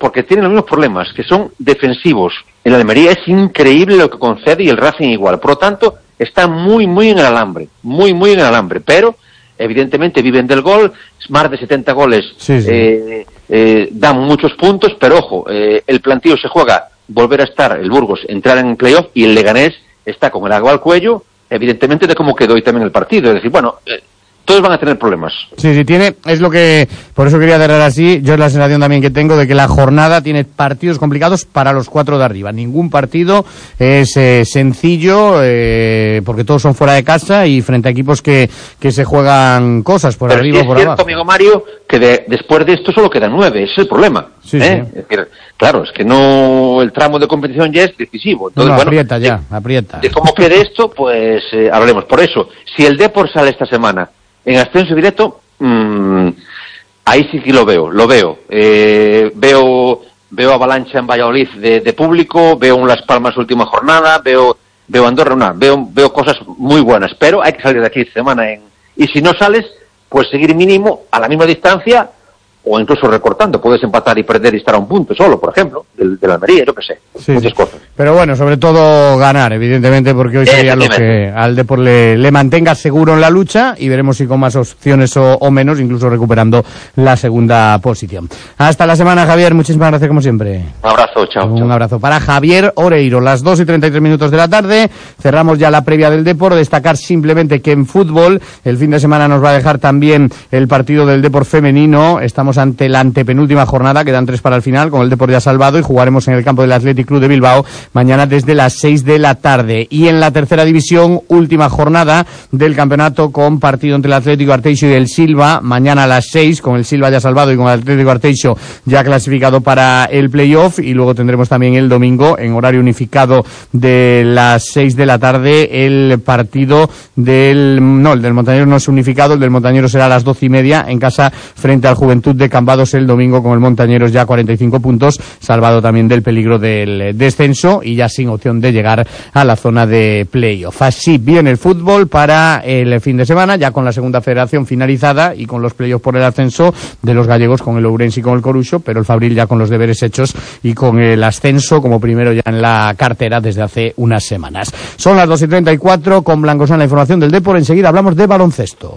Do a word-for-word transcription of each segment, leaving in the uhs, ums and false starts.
porque tienen los mismos problemas, que son defensivos. En la Almería es increíble lo que concede y el Racing igual. Por lo tanto, está muy, muy en el alambre, muy, muy en el alambre, pero evidentemente viven del gol, más de setenta goles sí, sí. Eh, eh, dan muchos puntos, pero ojo, eh, el plantío se juega volver a estar, el Burgos, entrar en playoff, y el Leganés está con el agua al cuello, evidentemente, de cómo quedó hoy también el partido. Es decir, bueno, eh, todos van a tener problemas. Sí, sí, tiene, es lo que, por eso quería cerrar así, yo es la sensación también que tengo de que la jornada tiene partidos complicados para los cuatro de arriba. Ningún partido es eh, sencillo, eh, porque todos son fuera de casa y frente a equipos que, que se juegan cosas por Pero arriba o por cierto, abajo. Amigo Mario, que de, después de esto solo quedan nueve, ese es el problema. Sí, ¿eh? sí. Es decir, claro, es que no, el tramo de competición ya es decisivo. Entonces, no, no, bueno, aprieta ya, de, aprieta. De cómo quede esto, pues eh, hablaremos. Por eso, si el Depor sale esta semana en ascenso directo, mmm, ahí sí que lo veo, lo veo. Eh, veo veo Avalancha en Valladolid de, de público, veo un Las Palmas última jornada, veo veo Andorra, no, veo veo cosas muy buenas, pero hay que salir de aquí esta semana. En, y si no sales, pues seguir mínimo a la misma distancia, o incluso recortando. Puedes empatar y perder y estar a un punto solo, por ejemplo, del, de la Almería, yo qué sé, sí, muchas sí. cosas. Pero bueno, sobre todo ganar, evidentemente, porque hoy sería lo que al Depor le, le mantenga seguro en la lucha, y veremos si con más opciones o, o menos, incluso recuperando la segunda posición. Hasta la semana, Javier, muchísimas gracias como siempre. Un abrazo, chao. Un chao. abrazo para Javier Oreiro. Las dos y treinta y tres minutos de la tarde, cerramos ya la previa del Depor. Destacar simplemente que en fútbol, el fin de semana nos va a dejar también el partido del Depor femenino. Estamos ante la antepenúltima jornada, quedan tres para el final, con el Depor ya salvado, y jugaremos en el campo del Athletic Club de Bilbao mañana desde las seis de la tarde. Y en la tercera división, última jornada del campeonato, con partido entre el Atlético Arteixo y el Silva, mañana a las seis, con el Silva ya salvado y con el Atlético Arteixo ya clasificado para el playoff. Y luego tendremos también el domingo, en horario unificado de las seis de la tarde, el partido del... no, el del Montañero no es unificado, el del Montañero será a las doce y media, en casa frente al Juventud de Cambados el domingo, con el Montañeros ya cuarenta y cinco puntos, salvado también del peligro del descenso y ya sin opción de llegar a la zona de playoff. Así viene el fútbol para el fin de semana, ya con la segunda federación finalizada y con los playoffs por el ascenso de los gallegos, con el Ourense y con el Coruxo, pero el Fabril ya con los deberes hechos y con el ascenso como primero ya en la cartera desde hace unas semanas. Son las dos y treinta y cuatro, con Blancosan la información del Depor. Enseguida hablamos de baloncesto.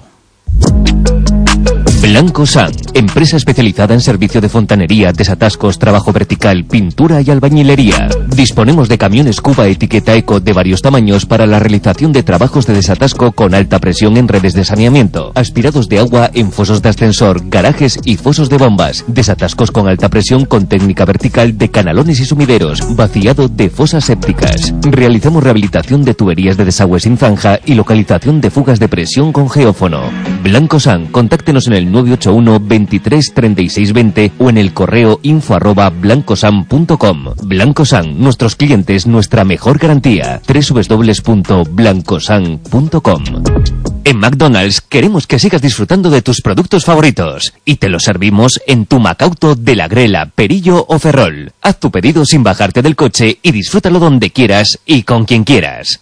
Blancosan, empresa especializada en servicio de fontanería, desatascos, trabajo vertical, pintura y albañilería. Disponemos de camiones Cuba etiqueta Eco de varios tamaños para la realización de trabajos de desatasco con alta presión en redes de saneamiento, aspirados de agua en fosos de ascensor, garajes y fosos de bombas, desatascos con alta presión con técnica vertical de canalones y sumideros, vaciado de fosas sépticas. Realizamos rehabilitación de tuberías de desagüe sin zanja y localización de fugas de presión con geófono. Blancosan, contáctenos en el nueve ocho uno, veintitrés, treinta y seis, veinte o en el correo info arroba blancosan punto com. Blancosan, nuestros clientes, nuestra mejor garantía. doble u doble u doble u punto blancosan punto com. En McDonald's queremos que sigas disfrutando de tus productos favoritos y te los servimos en tu Macauto de la Grela, Perillo o Ferrol. Haz tu pedido sin bajarte del coche y disfrútalo donde quieras y con quien quieras.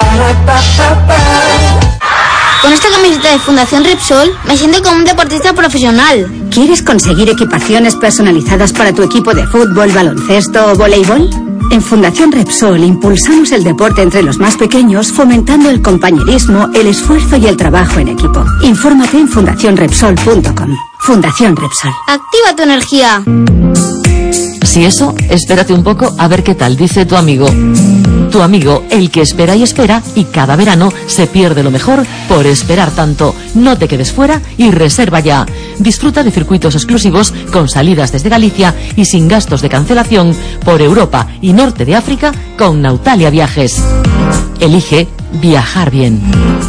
Con esta camiseta de Fundación Repsol me siento como un deportista profesional. ¿Quieres conseguir equipaciones personalizadas para tu equipo de fútbol, baloncesto o voleibol? En Fundación Repsol impulsamos el deporte entre los más pequeños, fomentando el compañerismo, el esfuerzo y el trabajo en equipo. Infórmate en fundación repsol punto com. Fundación Repsol. Activa tu energía. Si eso, espérate un poco a ver qué tal dice tu amigo. Tu amigo, el que espera y espera, y cada verano se pierde lo mejor por esperar tanto. No te quedes fuera y reserva ya. Disfruta de circuitos exclusivos con salidas desde Galicia y sin gastos de cancelación por Europa y Norte de África con Nautalia Viajes. Elige viajar bien.